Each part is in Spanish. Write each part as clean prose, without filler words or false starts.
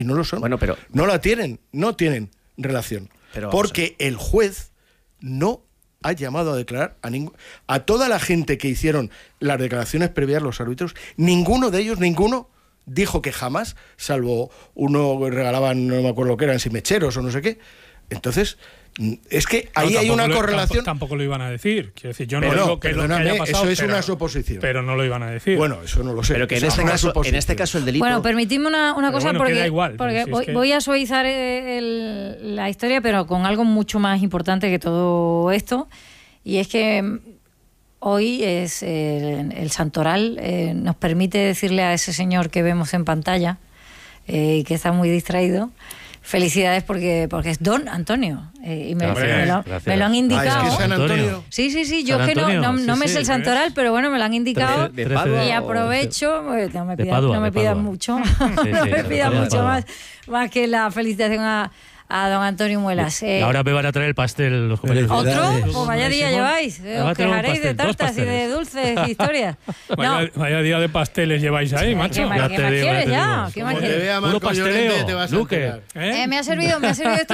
Y no lo son. Bueno, pero no tienen relación. Porque el juez no ha llamado a declarar a toda la gente que hicieron las declaraciones previas, los árbitros, ninguno dijo que jamás, salvo uno que regalaban, no me acuerdo lo que eran, si mecheros o no sé qué. Entonces, es que ahí hay una correlación. Tampoco lo iban a decir. Quiero decir, yo no digo que lo que haya pasado, eso es una suposición. Pero no lo iban a decir. Bueno, eso no lo sé. Pero que en este caso el delito... Bueno, permitidme una cosa, porque si voy a suavizar la historia, pero con algo mucho más importante que todo esto. Y es que hoy es el santoral, nos permite decirle a ese señor que vemos en pantalla, que está muy distraído, felicidades porque es Don Antonio. Y me lo han indicado. ¿Es que San Antonio? Sí, yo que no me sé el santoral, pero bueno, me lo han indicado. Y aprovecho, no me pidan mucho, no me pidan mucho más que la felicitación a don Antonio Muelas. Y ahora me van a traer el pastel los compañeros. ¿Otro? Pues vaya día lleváis. Os quejaréis de tartas y de dulces y historias. Vaya día de pasteles lleváis ahí, macho. ¿Qué más quieres ya? ¿Qué más quieres? Te vea Marco Llorente, te vas a enterar. Me ha servido esto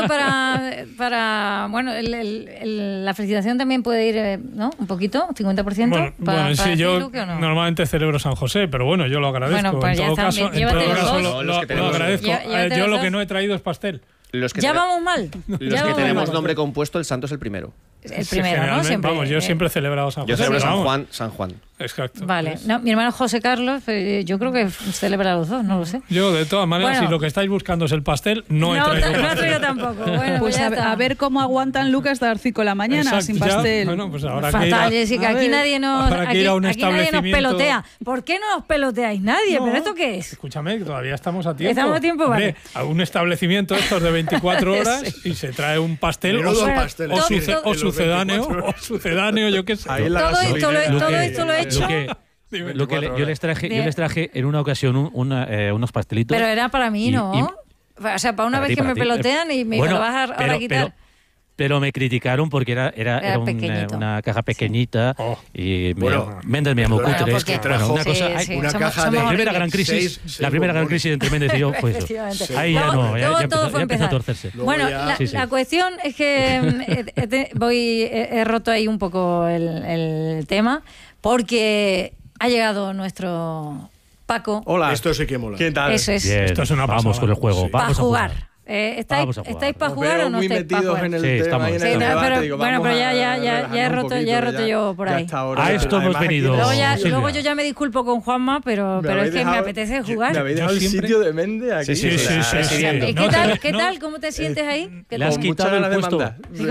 para bueno, la felicitación también puede ir, ¿no? Un poquito, 50%. Bueno, sí, yo normalmente celebro San José, pero bueno, yo lo agradezco. Bueno, pues en todo caso lo agradezco. Yo lo que no he traído es pastel. Ya vamos mal. Los que tenemos nombre compuesto, el santo es el primero. El primero, ¿no? Siempre. Vamos, yo siempre he celebrado San José. Yo celebro San Juan. Exacto. Vale. No, mi hermano José Carlos, yo creo que celebra los dos, no lo sé. Yo, de todas maneras, si lo que estáis buscando es el pastel, no he traído pastel. No he traído tampoco. Bueno, pues a ver cómo aguantan Lucas de las 5 de la mañana sin pastel. Bueno, pues ahora fatal, Jessica, aquí nadie nos pelotea. ¿Por qué no os peloteáis nadie? ¿Pero esto qué es? Escúchame, que todavía estamos a tiempo. Estamos a tiempo, vale. A un establecimiento estos de 24 horas y se trae un pastel o sucedáneo, yo qué sé. Todo esto lo he hecho. Yo les traje en una ocasión unos pastelitos. Pero era para mí, ¿no? O sea, para una vez que me pelotean y me lo vas a quitar. Pero me criticaron porque era una caja pequeñita y Méndez me llamó cutre. Una caja de... La primera gran crisis entre Méndez y yo fue eso. Ahí ya empezó a torcerse. Bueno, la cuestión es que he roto ahí un poco el tema porque ha llegado nuestro Paco. Hola. Esto sí que mola. ¿Qué tal? Eso es. Esto es una pasada. Vamos con el juego. Sí. Para jugar. ¿Estáis para jugar o no estáis para jugar? En el tema, pero ya he roto yo por ahí. A esto hemos venido. Luego yo ya me disculpo con Juanma, pero es que me apetece jugar. ¿Me habéis dejado el sitio de Méndez aquí? Sí. ¿Qué tal? ¿Cómo te sientes ahí? Le has quitado el puesto.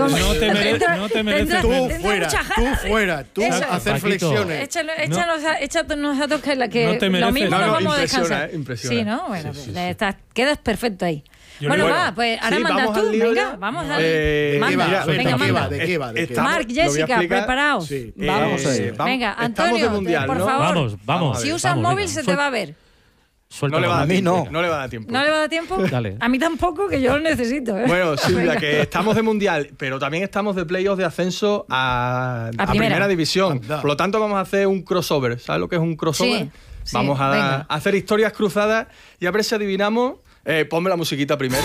No te mereces. Tú fuera. Tú hacer flexiones. Échanos a tocar que lo mismo nos vamos a descansar. Impresiona. Sí, ¿no? Bueno, quedas perfecto ahí. Pues ahora mandas tú. Venga, vamos a ver. Manda. ¿De qué va? Marc, Jessica, preparados. Vamos a ir. Venga, Antonio, por favor. Vamos. Si usas móvil se te va a ver. No le va a dar tiempo. No le va a dar tiempo. ¿No le va a dar tiempo? Dale. A mí tampoco, que yo lo necesito. Bueno, Silvia, que estamos de mundial, pero también estamos de playoffs de ascenso a primera división. Por lo tanto, vamos a hacer un crossover. ¿Sabes lo que es un crossover? Sí, vamos a hacer historias cruzadas y a ver si adivinamos. Ponme la musiquita primero.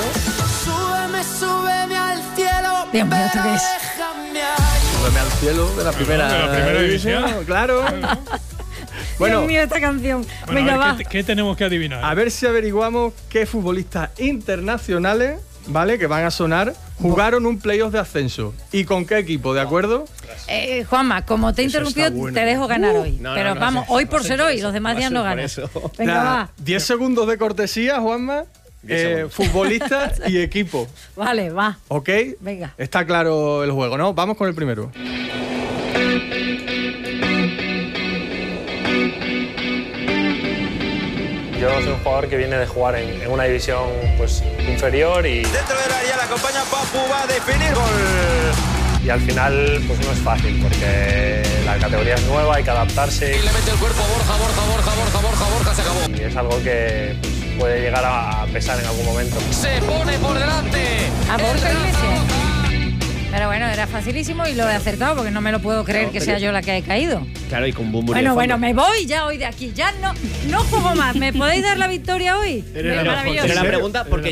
Súbeme al cielo. Dios mío, ¿esto qué es? Súbeme al cielo de la primera división. Claro. Bueno, Dios mío, esta canción. Venga, va. ¿Qué tenemos que adivinar? A ver si averiguamos qué futbolistas internacionales, ¿vale?, que van a sonar, jugaron un playoff de ascenso. ¿Y con qué equipo, de acuerdo? Juanma, como te he interrumpido, te dejo ganar hoy. Pero vamos, hoy por ser hoy, los demás días no ganas. Venga, va. 10 segundos de cortesía, Juanma. Futbolista y equipo. Vale, va. ¿Ok? Venga. Está claro el juego, ¿no? Vamos con el primero. Yo soy un jugador que viene de jugar en una división pues inferior y... Dentro del área la acompaña Papu, va a definir gol. Y al final pues no es fácil porque la categoría es nueva, hay que adaptarse. Y le mete el cuerpo Borja, se acabó. Y es algo que pues, puede llegar a pesar en algún momento. Se pone por delante. ¿A Borja Iglesias? Pero bueno, era facilísimo y lo he acertado porque no me lo puedo creer que sea yo la que he caído. Claro, y con Bumburi. Bueno, me voy ya hoy de aquí. Ya no juego más. ¿Me podéis dar la victoria hoy? Maravilloso. Pero la pregunta, porque